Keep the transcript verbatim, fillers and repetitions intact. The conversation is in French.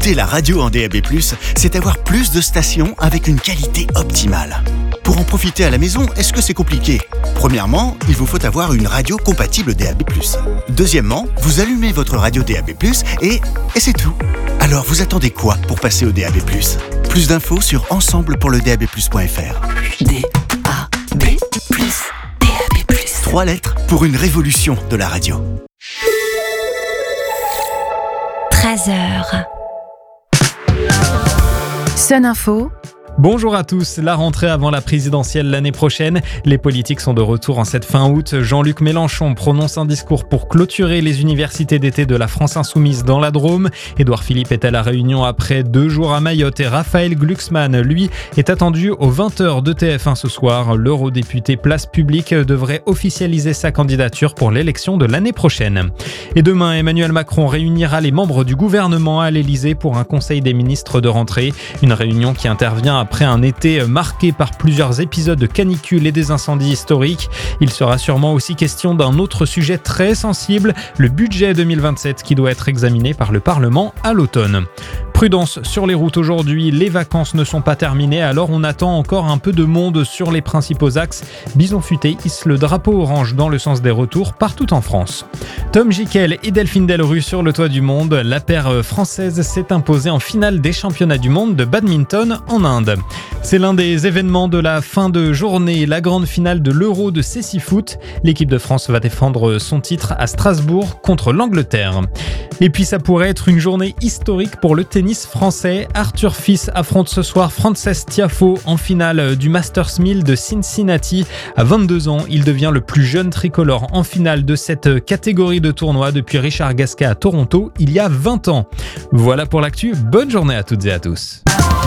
Écouter la radio en D A B plus, c'est avoir plus de stations avec une qualité optimale. Pour en profiter à la maison, est-ce que c'est compliqué ? Premièrement, il vous faut avoir une radio compatible D A B plus. Deuxièmement, vous allumez votre radio D A B plus et, et c'est tout. Alors vous attendez quoi pour passer au D A B plus ? Plus d'infos sur ensemble pour le D A B plus point F R. D A B plus, D A B plus. Trois lettres pour une révolution de la radio. treize heures. Sun Info. Bonjour à tous, la rentrée avant la présidentielle l'année prochaine. Les politiques sont de retour en cette fin août. Jean-Luc Mélenchon prononce un discours pour clôturer les universités d'été de la France Insoumise dans la Drôme. Édouard Philippe est à la Réunion après deux jours à Mayotte et Raphaël Glucksmann, lui, est attendu aux vingt heures de T F un ce soir. L'eurodéputé Place Publique devrait officialiser sa candidature pour l'élection de l'année prochaine. Et demain, Emmanuel Macron réunira les membres du gouvernement à l'Élysée pour un conseil des ministres de rentrée. Une réunion qui intervient à Après un été marqué par plusieurs épisodes de canicule et des incendies historiques. Il sera sûrement aussi question d'un autre sujet très sensible, le budget deux mille vingt-sept qui doit être examiné par le Parlement à l'automne. Prudence sur les routes aujourd'hui, les vacances ne sont pas terminées, alors on attend encore un peu de monde sur les principaux axes. Bison Futé hisse le drapeau orange dans le sens des retours partout en France. Tom Gickel et Delphine Delrue sur le toit du monde, la paire française s'est imposée en finale des championnats du monde de badminton en Inde. C'est l'un des événements de la fin de journée, la grande finale de l'Euro de cécifoot. L'équipe de France va défendre son titre à Strasbourg contre l'Angleterre. Et puis ça pourrait être une journée historique pour le tennis français. Arthur Fils affronte ce soir Frances Tiafoe en finale du Masters mille de Cincinnati. À vingt-deux ans, il devient le plus jeune tricolore en finale de cette catégorie de tournoi depuis Richard Gasquet à Toronto il y a vingt ans. Voilà pour l'actu, bonne journée à toutes et à tous.